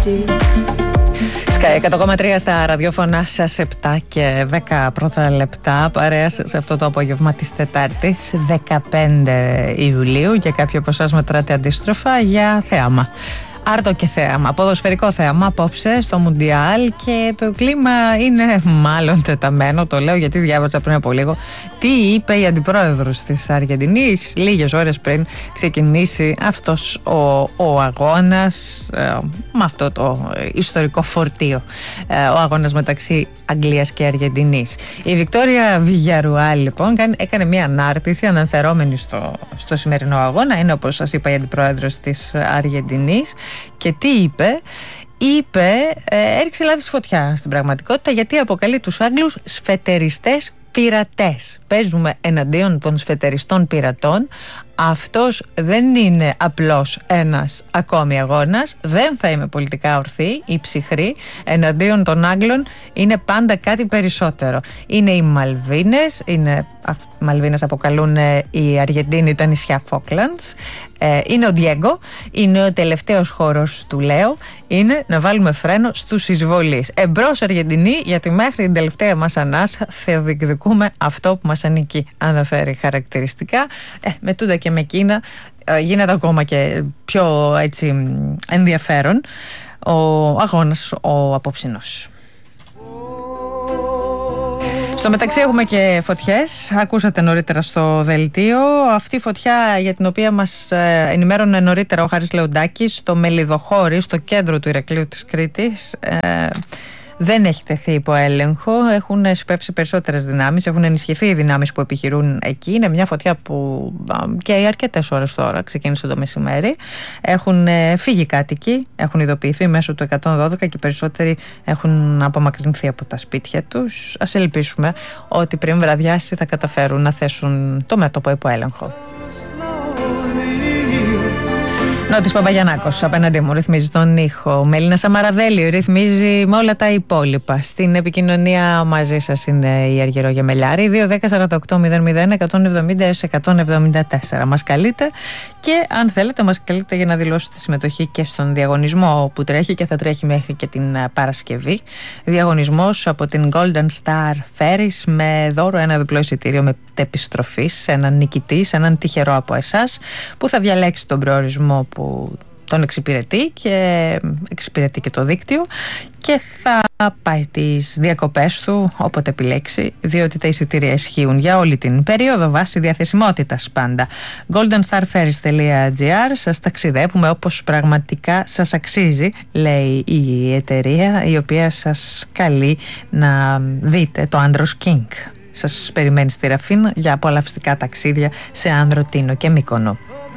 Sky 100,3 στα ραδιόφωνα σας, 7 και 10 πρώτα λεπτά. Παρέα σε αυτό το απόγευμα της Τετάρτης 15 Ιουλίου. Για κάποιοι από εσάς μετράτε αντίστροφα για θέαμα. Άρτο και θέαμα, ποδοσφαιρικό θέαμα απόψε στο Μουντιάλ, και το κλίμα είναι μάλλον τεταμένο. Το λέω γιατί διάβασα πριν από λίγο τι είπε η αντιπρόεδρος της Αργεντινής λίγες ώρες πριν ξεκινήσει αυτός ο αγώνας, με αυτό το ιστορικό φορτίο, ο αγώνας μεταξύ Αγγλίας και Αργεντινής. Η Βικτόρια Βιγιαρουάλ λοιπόν έκανε μια ανάρτηση αναφερόμενη στο σημερινό αγώνα. Είναι, όπως σας είπα, η αντιπρόεδρος της Αργεντινής. Και τι είπε? Έριξε λάδι στη φωτιά στην πραγματικότητα, γιατί αποκαλεί τους Άγγλους σφετεριστές πειρατές. Παίζουμε εναντίον των σφετεριστών πειρατών. Αυτός δεν είναι απλώς ένας ακόμη αγώνας. Δεν θα είμαι πολιτικά ορθή ή ψυχρή. Εναντίον των Άγγλων είναι πάντα κάτι περισσότερο. Είναι οι Μαλβίνες. Μαλβίνες αποκαλούν οι Αργεντίνοι τα νησιά Φόκλαντς. Είναι ο Ντιέγκο. Είναι ο τελευταίος χώρος του Λέο. Είναι να βάλουμε φρένο στους εισβολείς. Εμπρός Αργεντινή, γιατί μέχρι την τελευταία μας ανάσα θα διεκδικούμε αυτό που μας ανήκει. Αναφέρει χαρακτηριστικά. Με τούτα και με Κίνα γίνεται ακόμα και πιο έτσι ενδιαφέρον ο αγώνας ο απόψινος. Στο μεταξύ έχουμε και φωτιές. Ακούσατε νωρίτερα στο δελτίο. Αυτή η φωτιά, για την οποία μας ενημέρωνε νωρίτερα ο Χάρης Λεοντάκης, στο Μελιδοχώρι, στο κέντρο του Ηρακλείου της Κρήτης, δεν έχει τεθεί υπό έλεγχο. Έχουν σπεύσει περισσότερες δυνάμεις, έχουν ενισχυθεί οι δυνάμεις που επιχειρούν εκεί. Είναι μια φωτιά που καίει αρκετές ώρες τώρα, ξεκίνησε το μεσημέρι. Έχουν φύγει κάτοικοι, έχουν ειδοποιηθεί μέσω του 112 και περισσότεροι έχουν απομακρυνθεί από τα σπίτια τους. Ας ελπίσουμε ότι πριν βραδιάσει θα καταφέρουν να θέσουν το μέτωπο υπό έλεγχο. Νότης Παπαγιαννάκος απέναντί μου ρυθμίζει τον ήχο. Μελίνα Σαμαραβέλη ρυθμίζει με όλα τα υπόλοιπα. Στην επικοινωνία μαζί σας είναι η Αργυρό Γεμελιάρη. 2-10-48-00-170-174. Μας καλείτε, και αν θέλετε μας καλείτε για να δηλώσετε συμμετοχή και στον διαγωνισμό που τρέχει και θα τρέχει μέχρι και την Παρασκευή. Διαγωνισμός από την Golden Star Ferries με δώρο ένα διπλό εισιτήριο με επιστροφής σε έναν νικητή, σε έναν τυχερό από εσάς που θα διαλέξει τον προορισμό που τον εξυπηρετεί και εξυπηρετεί και το δίκτυο, και θα πάει τις διακοπές του όποτε επιλέξει, διότι τα εισιτήρια ισχύουν για όλη την περίοδο βάση διαθεσιμότητας πάντα. goldenstarferries.gr. Σας ταξιδεύουμε όπως πραγματικά σας αξίζει, λέει η εταιρεία, η οποία σας καλεί να δείτε το Andros King. Σας περιμένει στη Ραφίνα για απολαυστικά ταξίδια σε Άνδρο, Τίνο και Μύκονο.